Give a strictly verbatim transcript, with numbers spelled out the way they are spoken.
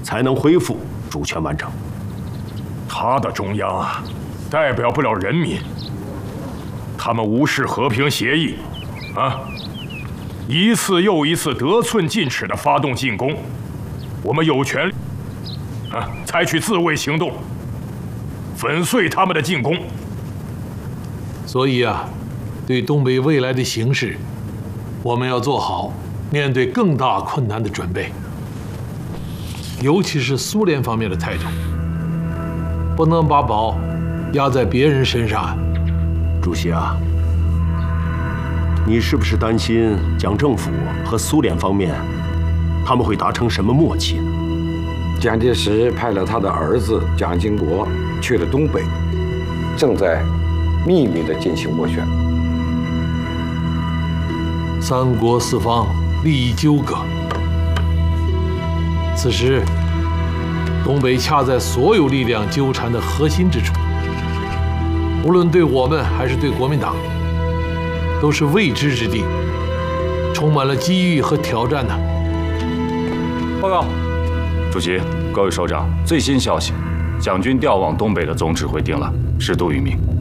才能恢复主权完整。 他的中央啊，代表不了人民，他们无视和平协议，啊，一次又一次得寸进尺地发动进攻，我们有权啊采取自卫行动，粉碎他们的进攻。 所以啊，对东北未来的形势，我们要做好面对更大困难的准备，尤其是苏联方面的态度，不能把宝压在别人身上。 主席啊，你是不是担心蒋政府和苏联方面他们会达成什么默契呢？ 蒋介石派了他的儿子蒋经国去了东北，正在秘密地进行斡旋。 三国四方利益纠葛，此时东北恰在所有力量纠缠的核心之处，无论对我们还是对国民党，都是未知之地，充满了机遇和挑战呢。 报告，主席，各位首长，最新消息，蒋军调往东北的总指挥定了，是杜聿明。